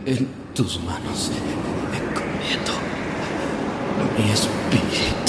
En tus manos encomiendo mi espíritu.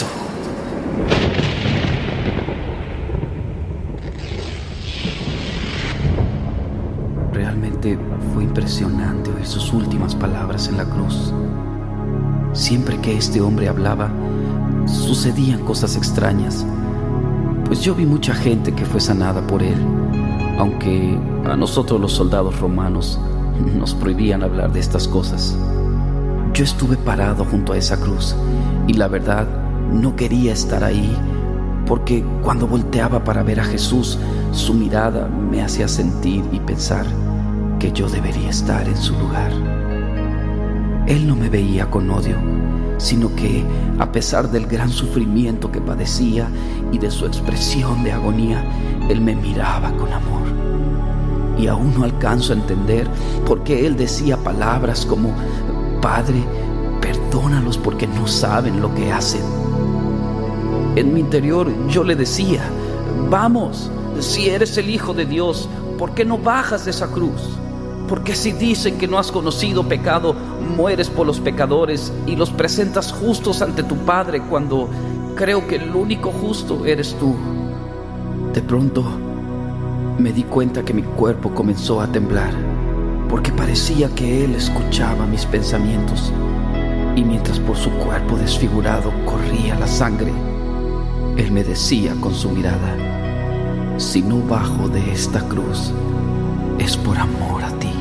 Realmente fue impresionante oír sus últimas palabras en la cruz. Siempre que este hombre hablaba, sucedían cosas extrañas, pues yo vi mucha gente que fue sanada por él, aunque a nosotros los soldados romanos nos prohibían hablar de estas cosas. Yo estuve parado junto a esa cruz y la verdad no quería estar ahí, porque cuando volteaba para ver a Jesús, su mirada me hacía sentir y pensar que yo debería estar en su lugar. Él no me veía con odio, sino que a pesar del gran sufrimiento que padecía y de su expresión de agonía, Él me miraba con amor. Y aún no alcanzo a entender por qué Él decía palabras como: Padre, perdónalos porque no saben lo que hacen. En mi interior yo le decía: vamos, si eres el Hijo de Dios, ¿por qué no bajas de esa cruz? Porque si dicen que no has conocido pecado, mueres por los pecadores y los presentas justos ante tu Padre, cuando creo que el único justo eres tú. De pronto me di cuenta que mi cuerpo comenzó a temblar, porque parecía que Él escuchaba mis pensamientos, y mientras por su cuerpo desfigurado corría la sangre, Él me decía con su mirada: si no bajo de esta cruz, es por amor a ti.